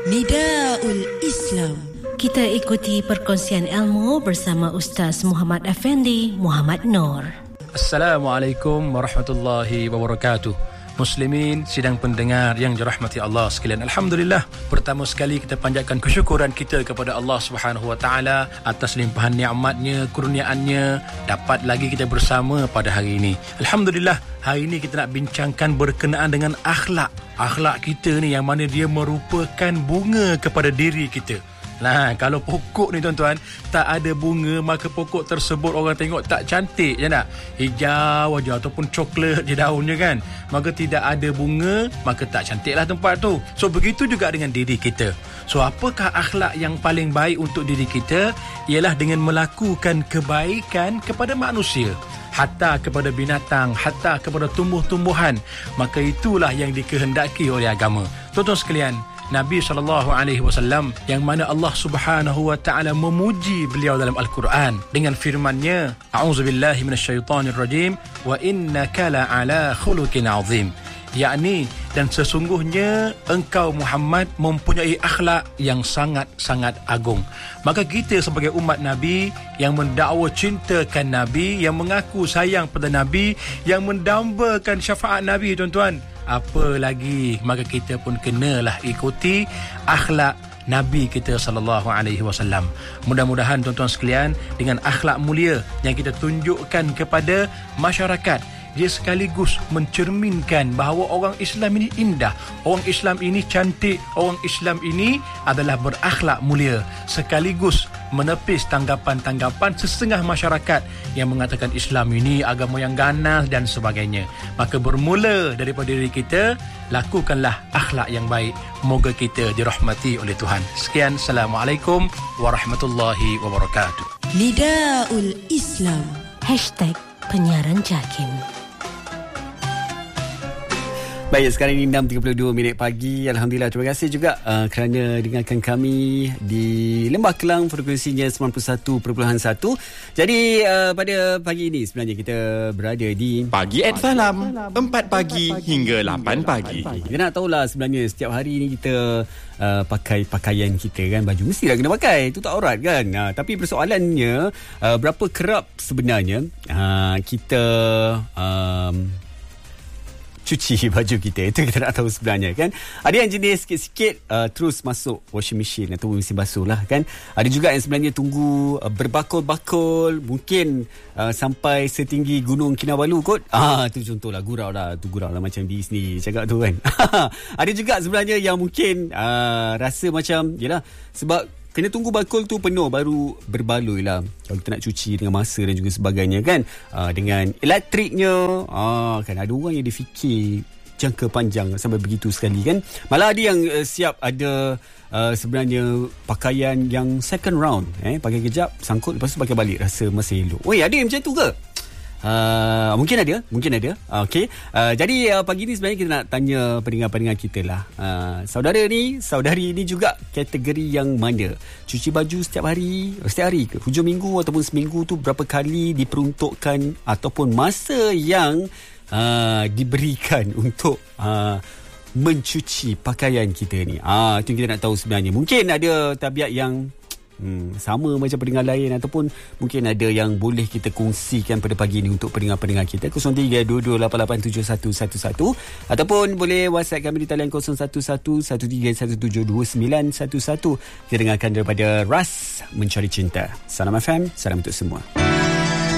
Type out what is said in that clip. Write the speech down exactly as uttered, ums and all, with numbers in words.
Nidaul Islam. Kita ikuti perkongsian ilmu bersama Ustaz Muhammad Effendi Muhammad Noor. Assalamualaikum warahmatullahi wabarakatuh. Muslimin, sidang pendengar yang dirahmati Allah sekalian. Alhamdulillah, pertama sekali kita panjatkan kesyukuran kita kepada Allah Subhanahu Wa Taala atas limpahan nikmatnya, kurniaannya, dapat lagi kita bersama pada hari ini. Alhamdulillah, hari ini kita nak bincangkan berkenaan dengan akhlak. Akhlak kita ni yang mana dia merupakan bunga kepada diri kita. Nah, kalau pokok ni tuan-tuan tak ada bunga, maka pokok tersebut orang tengok tak cantik je tak? Hijau aja ataupun coklat je daunnya kan. Maka tidak ada bunga, maka tak cantiklah tempat tu. So begitu juga dengan diri kita. So apakah akhlak yang paling baik untuk diri kita? Ialah dengan melakukan kebaikan kepada manusia, hatta kepada binatang, hatta kepada tumbuh-tumbuhan. Maka itulah yang dikehendaki oleh agama. Tuan-tuan sekalian, Nabi sallallahu alaihi wasallam yang mana Allah Subhanahu wa taala memuji beliau dalam Al-Quran dengan firman-Nya, A'udzubillahi minasyaitonirrajim, wa innaka la'ala khuluqin 'azim. Yakni, dan sesungguhnya engkau Muhammad mempunyai akhlak yang sangat-sangat agung. Maka kita sebagai umat Nabi yang mendakwa cintakan Nabi, yang mengaku sayang pada Nabi, yang mendambakan syafaat Nabi, tuan-tuan, apa lagi, maka kita pun kenalah ikuti akhlak Nabi kita sallallahu alaihi wasallam. Mudah-mudahan tuan-tuan sekalian, dengan akhlak mulia yang kita tunjukkan kepada masyarakat, dia sekaligus mencerminkan bahawa orang Islam ini indah, orang Islam ini cantik, orang Islam ini adalah berakhlak mulia, sekaligus menepis tanggapan-tanggapan setengah masyarakat yang mengatakan Islam ini agama yang ganas dan sebagainya. Maka bermula daripada diri kita, lakukanlah akhlak yang baik. Moga kita dirahmati oleh Tuhan. Sekian, Assalamualaikum warahmatullahi wabarakatuh. Nidaul Islam. Hashtag penyiaran JAKIM. Baik, sekarang ini enam tiga puluh dua minit pagi. Alhamdulillah, terima kasih juga uh, kerana dengarkan kami di Lembah Kelang, frekuensinya sembilan puluh satu perpuluhan satu. Jadi uh, pada pagi ini sebenarnya kita berada di Pagi at Salam, empat pagi hingga lapan pagi. Kita nak tahulah sebenarnya setiap hari ni kita uh, pakai pakaian kita kan, baju mestilah kena pakai, itu tak aurat kan. Uh, tapi persoalannya, uh, berapa kerap sebenarnya uh, kita um, cuci baju kita. Itu kita nak tahu sebenarnya kan. Ada yang jenis sikit-sikit uh, terus masuk washing machine atau mesin basuh lah kan. Ada juga yang sebenarnya tunggu uh, berbakul-bakul, mungkin uh, sampai setinggi Gunung Kinabalu kot. Ah, tu contohlah, gurau lah, tu gurau lah macam di sini cakap tu kan. Ada juga sebenarnya yang mungkin uh, rasa macam yelah, sebab kena tunggu bakul tu penuh baru berbaloi lah kalau kita nak cuci dengan masa dan juga sebagainya kan. uh, Dengan elektriknya, uh, kan ada orang yang dia fikir jangka panjang sampai begitu sekali kan. Malah ada yang uh, siap ada uh, sebenarnya pakaian yang second round, eh, pakai kejap, sangkut, lepas tu pakai balik, rasa masih elok. Oi, ada yang macam tu ke? Uh, mungkin ada, mungkin ada. Uh, Okey. Uh, jadi uh, pagi ni sebenarnya kita nak tanya pendengar-pendengar kita lah. Uh, saudara ni, saudari ni juga kategori yang mana? Cuci baju setiap hari, setiap hari ke? Hujung minggu ataupun seminggu tu berapa kali diperuntukkan ataupun masa yang uh, diberikan untuk uh, mencuci pakaian kita ni? Ah, uh, itu yang kita nak tahu sebenarnya. Mungkin ada tabiat yang Hmm, sama macam pendengar lain, ataupun mungkin ada yang boleh kita kongsikan pada pagi ini untuk pendengar-pendengar kita. Kosong tiga dua dua lapan lapan tujuh satu satu satu, ataupun boleh WhatsApp kami di talian kosong satu satu satu tiga satu tujuh dua sembilan satu satu. Kita dengarkan daripada Ras, Mencari Cinta. Salam F M, salam untuk semua.